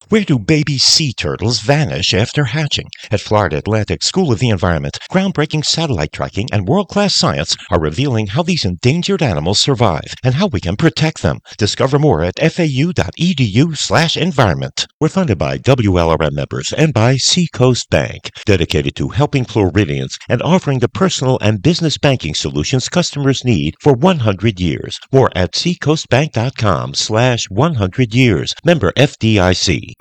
Where do baby sea turtles vanish after hatching? At Florida Atlantic School of the Environment, groundbreaking satellite tracking and world-class science are revealing how these endangered animals survive and how we can protect them. Discover more at fau.edu/environment. We're funded by WLRM members and by Seacoast Bank, dedicated to helping Floridians and offering the personal and business banking solutions customers need for 100 years. More at seacoastbank.com/100 years. Member FDIC.